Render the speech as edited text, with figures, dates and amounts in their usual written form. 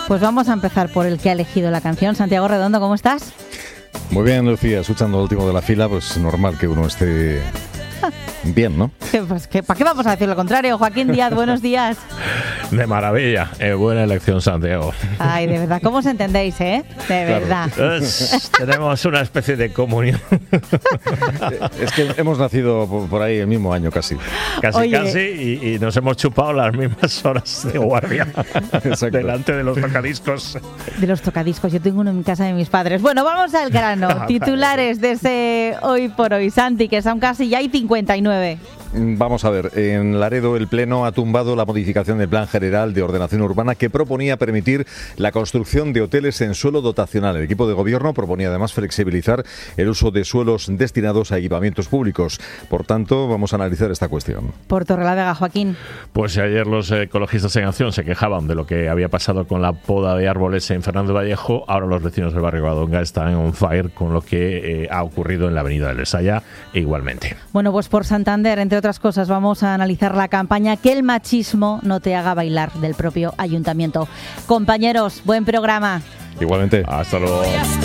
Pues vamos a empezar por el que ha elegido la canción. Santiago Redondo, ¿cómo estás? Muy bien, Lucía, escuchando el último de la fila, pues normal que uno esté bien, ¿no? Pues ¿para qué vamos a decir lo contrario? Joaquín Díaz, buenos días. De maravilla, buena elección, Santiago. Ay, de verdad, ¿cómo os entendéis, De verdad. Tenemos una especie de comunión. Es que hemos nacido por ahí el mismo año casi. Casi, y nos hemos chupado las mismas horas de guardia. Exacto. Delante de los tocadiscos. De los tocadiscos, yo tengo uno en casa de mis padres. Bueno, vamos al grano. Titulares de ese Hoy por Hoy, Santi, que son casi ya hay 59. Vamos a ver, en Laredo el Pleno ha tumbado la modificación del Plan General de Ordenación Urbana que proponía permitir la construcción de hoteles en suelo dotacional. El equipo de gobierno proponía además flexibilizar el uso de suelos destinados a equipamientos públicos. Por tanto, vamos a analizar esta cuestión. Por Torrelavega, Joaquín. Pues ayer los ecologistas en acción se quejaban de lo que había pasado con la poda de árboles en Fernández Vallejo. Ahora los vecinos del barrio Guadonga están on fire con lo que ha ocurrido en la avenida del Esaya e igualmente. Bueno, pues por Santander, entre otras cosas, vamos a analizar la campaña Que el machismo no te haga bailar del propio ayuntamiento. Compañeros, buen programa. Igualmente. Hasta luego.